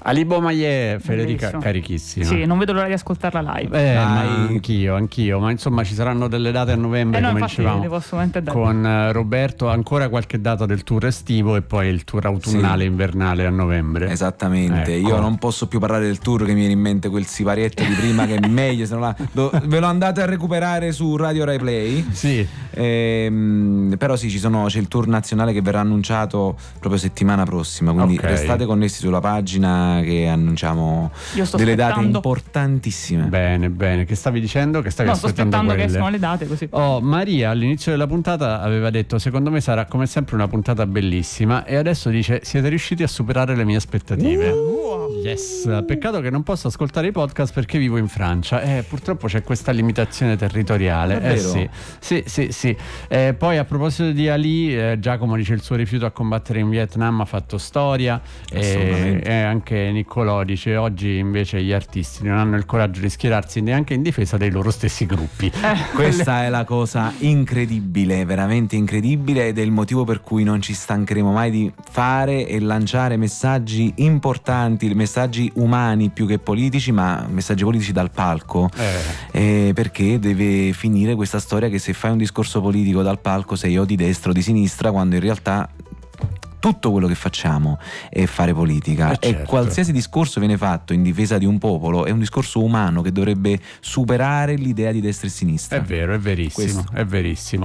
Ali Boumaier, Federica, Bellissimo. carichissima. Sì, non vedo l'ora di ascoltarla live. Ma anch'io, ma insomma ci saranno delle date a novembre, no, come infatti, dicevamo, le posso dare. con Roberto, ancora qualche data del tour estivo e poi il tour autunnale invernale a novembre. Esattamente, Ecco. io non posso più parlare del tour, che mi viene in mente quel siparietto di prima che è meglio, se non ve lo andate a recuperare su Radio Rai Play. Sì. Però sì, c'è il tour nazionale che verrà annunciato proprio settimana prossima, quindi restate connessi sulla pagina che annunciamo delle date importantissime. Bene, che stavi dicendo? Che stavi aspettando che escono le date così. Maria all'inizio della puntata aveva detto: secondo me sarà come sempre una puntata bellissima, e adesso dice: siete riusciti a superare le mie aspettative. Yes, peccato che non posso ascoltare i podcast perché vivo in Francia, purtroppo c'è questa limitazione territoriale. Sì. Poi a proposito di Ali, Giacomo dice: il suo rifiuto a combattere in Vietnam ha fatto storia, e anche Niccolò dice: oggi invece gli artisti non hanno il coraggio di schierarsi neanche in difesa dei loro stessi gruppi. Questa è la cosa incredibile, veramente incredibile, ed è il motivo per cui non ci stancheremo mai di fare e lanciare messaggi importanti, messaggi umani più che politici, ma messaggi politici dal palco, perché deve finire questa storia che se fai un discorso politico dal palco sei o di destra o di sinistra, quando in realtà tutto quello che facciamo è fare politica, e qualsiasi discorso viene fatto in difesa di un popolo è un discorso umano che dovrebbe superare l'idea di destra e sinistra. È vero, è verissimo, è verissimo.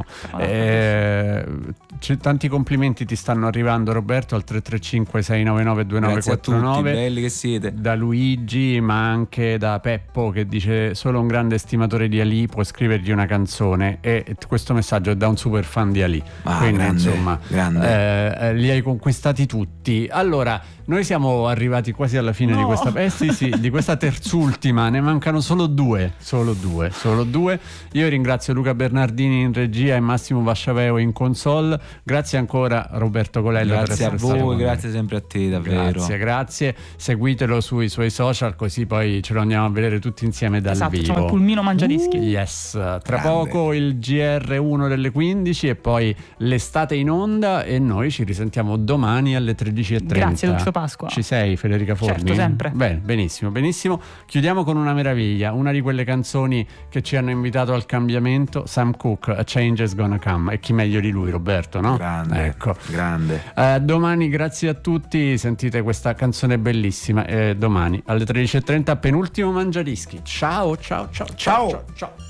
Tanti complimenti ti stanno arrivando, Roberto, al 335 699 2949. Grazie a tutti, belli che siete. Da Luigi, ma anche da Peppo, che dice: solo un grande estimatore di Ali può scrivergli una canzone, e questo messaggio è da un super fan di Ali. Quindi grande, insomma grande. li hai conquistati tutti. Allora, noi siamo arrivati quasi alla fine di questa di questa terzultima, ne mancano solo due. Io ringrazio Luca Bernardini in regia e Massimo Vasciaveo in console. Grazie ancora Roberto Colella. Grazie a voi, grazie sempre a te, davvero. Grazie. Seguitelo sui suoi social, così poi ce lo andiamo a vedere tutti insieme dal vivo. Facciamo il pulmino mangiadischi. Yes. Tra poco il GR1 delle 15 e poi l'estate in onda, e noi ci risentiamo domani alle 13:30. Grazie Lucio Pasqua. Ci sei, Federica Forni? Certo, sempre. Bene, benissimo. Chiudiamo con una meraviglia, una di quelle canzoni che ci hanno invitato al cambiamento, Sam Cooke, A Change Is Gonna Come. E chi meglio di lui, Roberto, no? Grande. Domani, grazie a tutti, sentite questa canzone bellissima, domani alle 13:30 penultimo Mangiadischi. Ciao.